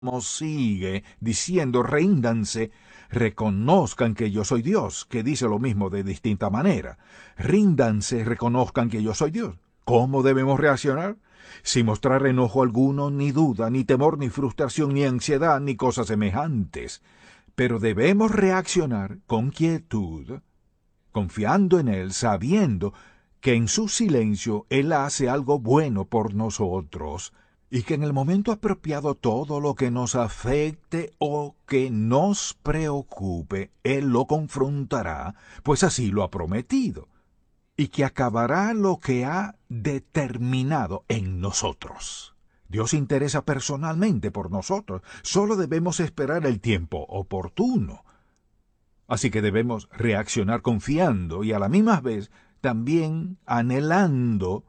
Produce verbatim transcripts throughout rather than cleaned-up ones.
sigue diciendo, ríndanse, reconozcan que yo soy Dios, que dice lo mismo de distinta manera. Ríndanse, reconozcan que yo soy Dios. ¿Cómo debemos reaccionar? Sin mostrar enojo alguno, ni duda, ni temor, ni frustración, ni ansiedad, ni cosas semejantes. Pero debemos reaccionar con quietud, confiando en Él, sabiendo que en su silencio Él hace algo bueno por nosotros, y que en el momento apropiado todo lo que nos afecte o que nos preocupe, Él lo confrontará, pues así lo ha prometido, y que acabará lo que ha determinado en nosotros. Dios se interesa personalmente por nosotros, solo debemos esperar el tiempo oportuno. Así que debemos reaccionar confiando y a la misma vez también anhelando,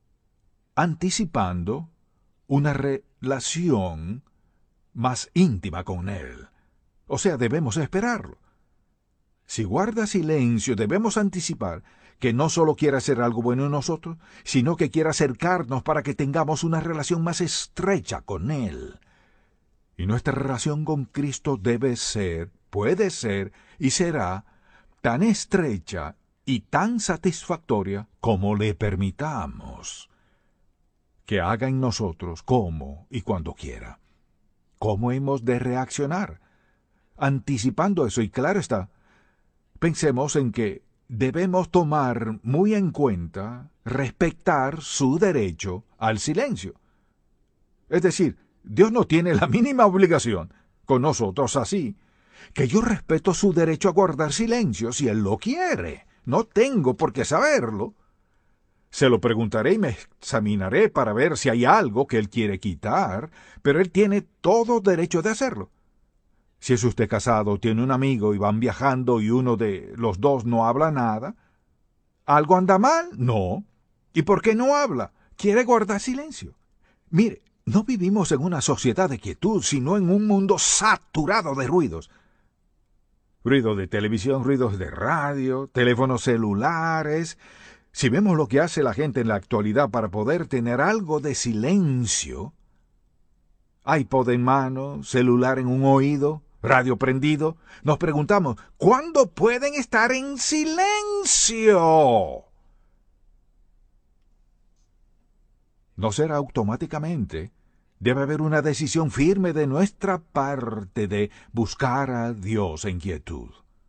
anticipando una relación más íntima con Él. O sea, debemos esperarlo. Si guarda silencio, debemos anticipar que no solo quiere hacer algo bueno en nosotros, sino que quiere acercarnos para que tengamos una relación más estrecha con Él. Y nuestra relación con Cristo debe ser, puede ser y será tan estrecha y tan satisfactoria como le permitamos que haga en nosotros como y cuando quiera. ¿Cómo hemos de reaccionar? Anticipando eso, y claro está, pensemos en que debemos tomar muy en cuenta, respetar su derecho al silencio. Es decir, Dios no tiene la mínima obligación con nosotros así, que yo respeto su derecho a guardar silencio si Él lo quiere. No tengo por qué saberlo. Se lo preguntaré y me examinaré para ver si hay algo que Él quiere quitar, pero Él tiene todo derecho de hacerlo. Si es usted casado, tiene un amigo y van viajando y uno de los dos no habla nada, ¿algo anda mal? No. ¿Y por qué no habla? Quiere guardar silencio. Mire, no vivimos en una sociedad de quietud, sino en un mundo saturado de ruidos. Ruido de televisión, ruidos de radio, teléfonos celulares. Si vemos lo que hace la gente en la actualidad para poder tener algo de silencio, iPod en mano, celular en un oído, radio prendido, nos preguntamos, ¿cuándo pueden estar en silencio? No será automáticamente. Debe haber una decisión firme de nuestra parte de buscar a Dios en quietud.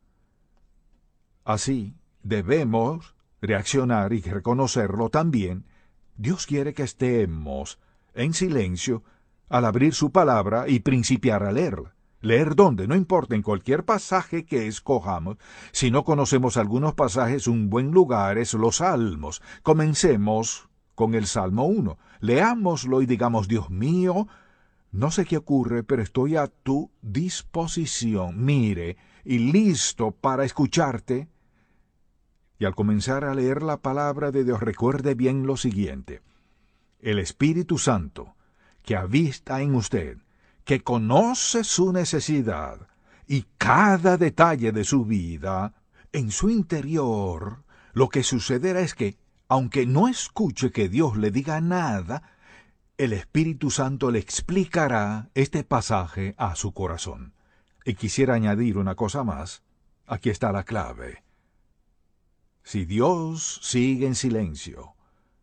Así, debemos reaccionar y reconocerlo también. Dios quiere que estemos en silencio al abrir su palabra y principiar a leerla. Leer dónde, no importa, en cualquier pasaje que escojamos. Si no conocemos algunos pasajes, un buen lugar es los Salmos. Comencemos con el Salmo uno. Leámoslo y digamos, Dios mío, no sé qué ocurre, pero estoy a tu disposición, mire, y listo para escucharte. Y al comenzar a leer la palabra de Dios, recuerde bien lo siguiente. El Espíritu Santo, que habita en usted, que conoce su necesidad y cada detalle de su vida, en su interior, lo que sucederá es que, aunque no escuche que Dios le diga nada, el Espíritu Santo le explicará este pasaje a su corazón. Y quisiera añadir una cosa más. Aquí está la clave. Si Dios sigue en silencio,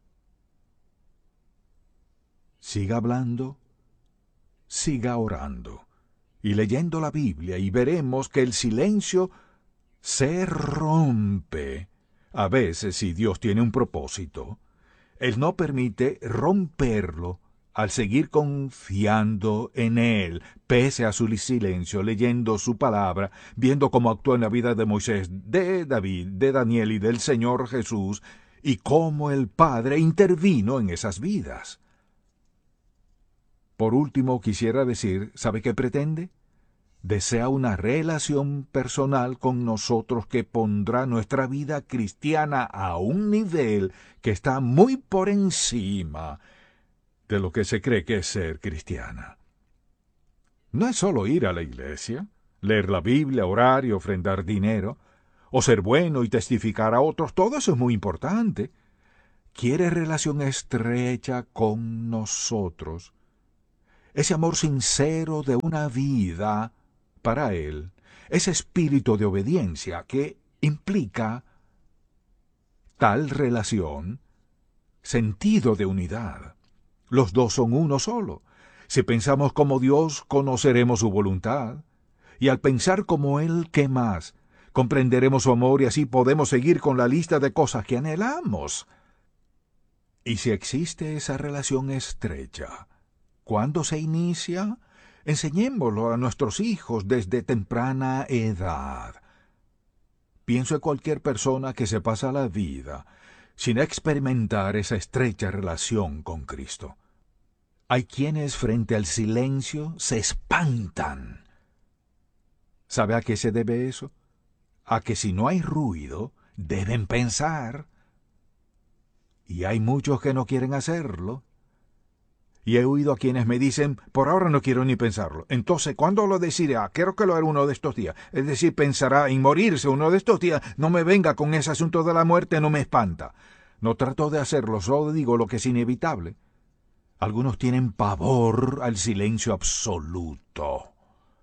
siga hablando, siga orando y leyendo la Biblia, y veremos que el silencio se rompe. A veces, si Dios tiene un propósito, Él no permite romperlo al seguir confiando en Él, pese a su silencio, leyendo su palabra, viendo cómo actuó en la vida de Moisés, de David, de Daniel y del Señor Jesús, y cómo el Padre intervino en esas vidas. Por último, quisiera decir, ¿sabe qué pretende? Desea una relación personal con nosotros que pondrá nuestra vida cristiana a un nivel que está muy por encima de lo que se cree que es ser cristiana. No es solo ir a la iglesia, leer la Biblia, orar y ofrendar dinero, o ser bueno y testificar a otros, todo eso es muy importante. Quiere relación estrecha con nosotros. ese amor sincero de una vida para Él, ese espíritu de obediencia que implica tal relación, sentido de unidad. Los dos son uno solo. Si pensamos como Dios, conoceremos su voluntad. Y al pensar como Él, ¿qué más? Comprenderemos su amor y así podemos seguir con la lista de cosas que anhelamos. Y si existe esa relación estrecha, ¿cuándo se inicia? Enseñémoslo a nuestros hijos desde temprana edad. Pienso en cualquier persona que se pasa la vida sin experimentar esa estrecha relación con Cristo. Hay quienes frente al silencio se espantan. ¿Sabe a qué se debe eso? A que si no hay ruido, deben pensar. Y hay muchos que no quieren hacerlo. Y he oído a quienes me dicen, por ahora no quiero ni pensarlo. Entonces, ¿cuándo lo decidirá? Quiero que lo haga uno de estos días. Es decir, pensará en morirse uno de estos días. No me venga con ese asunto de la muerte, no me espanta. No trato de hacerlo, solo digo lo que es inevitable. Algunos tienen pavor al silencio absoluto.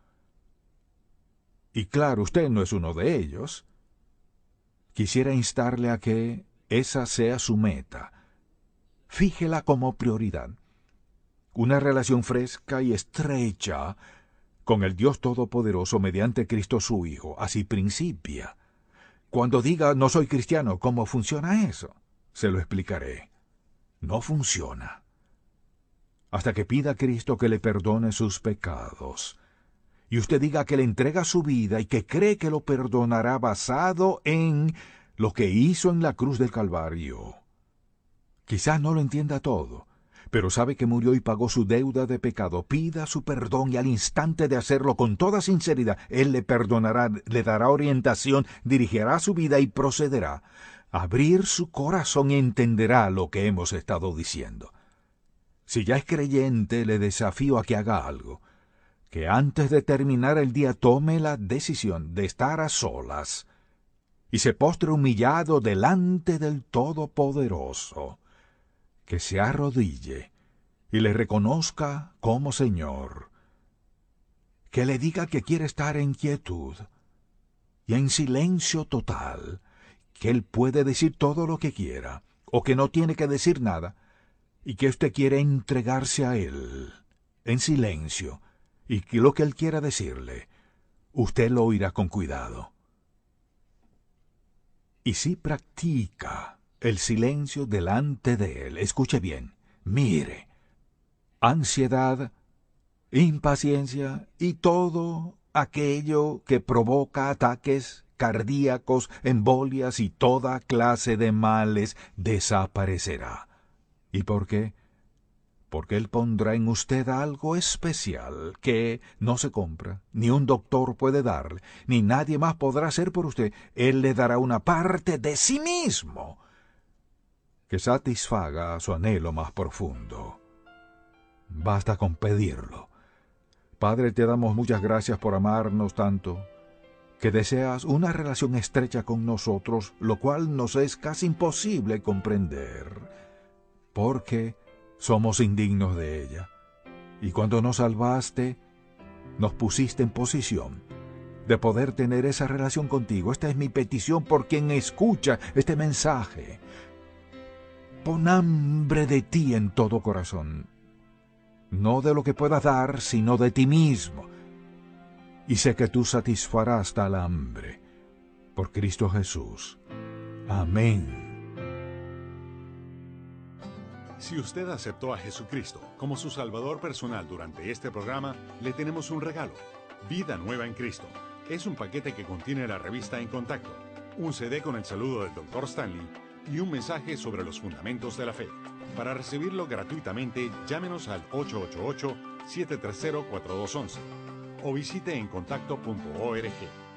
Y claro, usted no es uno de ellos. Quisiera instarle a que esa sea su meta. Fíjela como prioridad. Una relación fresca y estrecha con el Dios Todopoderoso mediante Cristo su Hijo. Así principia. Cuando diga no soy cristiano, ¿cómo funciona eso? Se lo explicaré. No funciona. Hasta que pida a Cristo que le perdone sus pecados. Y usted diga que le entrega su vida y que cree que lo perdonará basado en lo que hizo en la cruz del Calvario. Quizás no lo entienda todo, pero sabe que murió y pagó su deuda de pecado. Pida su perdón y al instante de hacerlo con toda sinceridad, Él le perdonará, le dará orientación, dirigirá su vida y procederá a abrir su corazón y entenderá lo que hemos estado diciendo. Si ya es creyente, le desafío a que haga algo. Que antes de terminar el día tome la decisión de estar a solas y se postre humillado delante del Todopoderoso. Que se arrodille y le reconozca como Señor. Que le diga que quiere estar en quietud y en silencio total, que Él puede decir todo lo que quiera, o que no tiene que decir nada, y que usted quiere entregarse a Él en silencio, y que lo que Él quiera decirle, usted lo oirá con cuidado. Y si practica el silencio delante de Él, escuche bien, mire, ansiedad, impaciencia y todo aquello que provoca ataques cardíacos, embolias y toda clase de males desaparecerá. ¿Y por qué? Porque Él pondrá en usted algo especial que no se compra, ni un doctor puede darle, ni nadie más podrá hacer por usted. Él le dará una parte de sí mismo que satisfaga su anhelo más profundo. Basta con pedirlo. Padre, te damos muchas gracias por amarnos tanto, que deseas una relación estrecha con nosotros, lo cual nos es casi imposible comprender, porque somos indignos de ella. Y cuando nos salvaste, nos pusiste en posición de poder tener esa relación contigo. Esta es mi petición por quien escucha este mensaje. Pon hambre de ti en todo corazón, no de lo que puedas dar, sino de ti mismo. Y sé que tú satisfarás tal hambre. Por Cristo Jesús. Amén. Si usted aceptó a Jesucristo como su Salvador personal durante este programa, le tenemos un regalo. Vida Nueva en Cristo. Es un paquete que contiene la revista En Contacto, un C D con el saludo del doctor Stanley y un mensaje sobre los fundamentos de la fe. Para recibirlo gratuitamente, llámenos al ocho ocho ocho, siete tres cero, cuatro dos uno uno o visite encontacto punto org.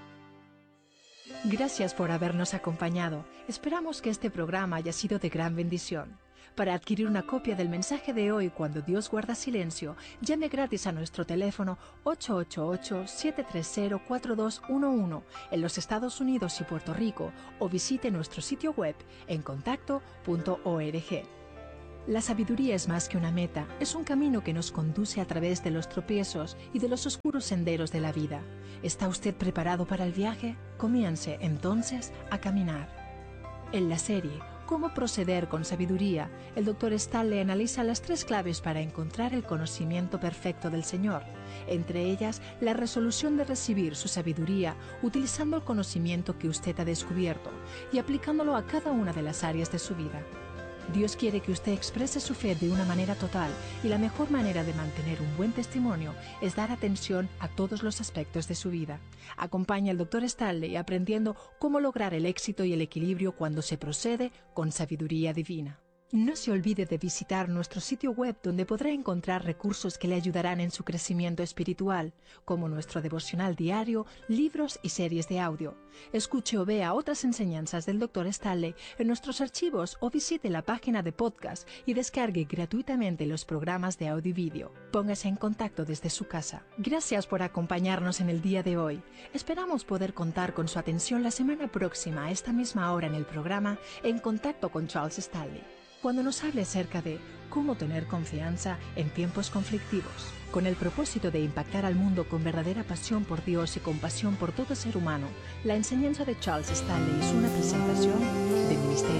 Gracias por habernos acompañado. Esperamos que este programa haya sido de gran bendición. Para adquirir una copia del mensaje de hoy, Cuando Dios guarda silencio, llame gratis a nuestro teléfono ocho ocho ocho, siete tres cero, cuatro dos uno uno en los Estados Unidos y Puerto Rico o visite nuestro sitio web en contacto punto org. La sabiduría es más que una meta, es un camino que nos conduce a través de los tropiezos y de los oscuros senderos de la vida. ¿Está usted preparado para el viaje? Comience entonces a caminar. En la serie ¿Cómo proceder con sabiduría?, el doctor Stanley analiza las tres claves para encontrar el conocimiento perfecto del Señor, entre ellas la resolución de recibir su sabiduría utilizando el conocimiento que usted ha descubierto y aplicándolo a cada una de las áreas de su vida. Dios quiere que usted exprese su fe de una manera total y la mejor manera de mantener un buen testimonio es dar atención a todos los aspectos de su vida. Acompaña al doctor Stanley aprendiendo cómo lograr el éxito y el equilibrio cuando se procede con sabiduría divina. No se olvide de visitar nuestro sitio web donde podrá encontrar recursos que le ayudarán en su crecimiento espiritual, como nuestro devocional diario, libros y series de audio. Escuche o vea otras enseñanzas del doctor Stanley en nuestros archivos o visite la página de podcast y descargue gratuitamente los programas de audio y vídeo. Póngase en contacto desde su casa. Gracias por acompañarnos en el día de hoy. Esperamos poder contar con su atención la semana próxima a esta misma hora en el programa En Contacto con Charles Stanley, cuando nos hable acerca de cómo tener confianza en tiempos conflictivos. Con el propósito de impactar al mundo con verdadera pasión por Dios y compasión por todo ser humano, la enseñanza de Charles Stanley es una presentación de Ministerio